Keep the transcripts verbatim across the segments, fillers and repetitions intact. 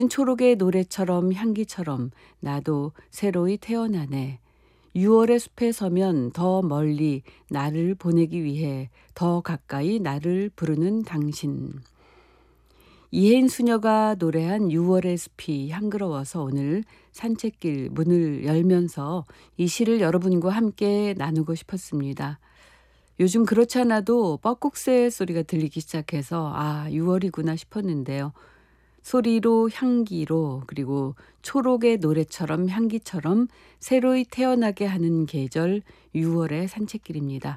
초록의 노래처럼 향기처럼 나도 새로이 태어나네. 유월의 숲에 서면 더 멀리 나를 보내기 위해 더 가까이 나를 부르는 당신. 이혜인 수녀가 노래한 유월의 숲이 향그러워서 오늘 산책길 문을 열면서 이 시를 여러분과 함께 나누고 싶었습니다. 요즘 그렇지 않아도 뻐꾹새 소리가 들리기 시작해서 아, 유월이구나 싶었는데요. 소리로 향기로 그리고 초록의 노래처럼 향기처럼 새로이 태어나게 하는 계절 유월의 산책길입니다.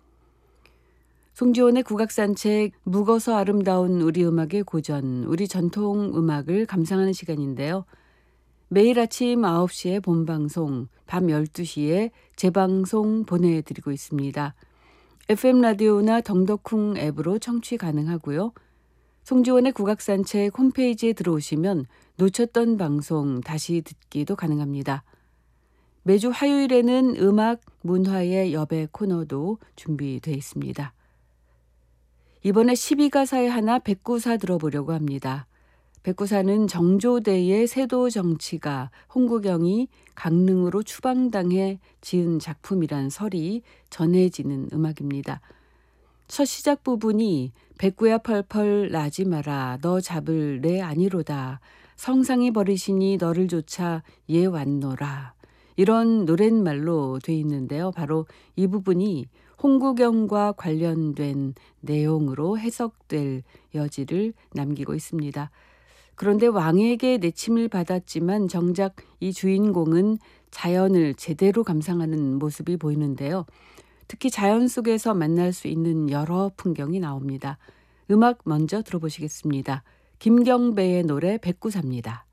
송지원의 국악산책, 묵어서 아름다운 우리 음악의 고전, 우리 전통 음악을 감상하는 시간인데요. 매일 아침 아홉 시에 본방송, 밤 열두 시에 재방송 보내드리고 있습니다. 에프엠 라디오나 덩더쿵 앱으로 청취 가능하고요. 송지원의 국악산책 홈페이지에 들어오시면 놓쳤던 방송 다시 듣기도 가능합니다. 매주 화요일에는 음악, 문화의 여배 코너도 준비되어 있습니다. 이번에 십이 가사의 하나 백구사 들어보려고 합니다. 백구사는 정조대의 세도 정치가 홍구경이 강릉으로 추방당해 지은 작품이란 설이 전해지는 음악입니다. 첫 시작 부분이 백구야 펄펄 나지 마라 너 잡을 내 아니로다 성상이 버리시니 너를 쫓아 얘 왔노라 이런 노랫말로 돼 있는데요. 바로 이 부분이 홍구경과 관련된 내용으로 해석될 여지를 남기고 있습니다. 그런데 왕에게 내침을 받았지만 정작 이 주인공은 자연을 제대로 감상하는 모습이 보이는데요. 특히 자연 속에서 만날 수 있는 여러 풍경이 나옵니다. 음악 먼저 들어보시겠습니다. 김경배의 노래 백구사입니다.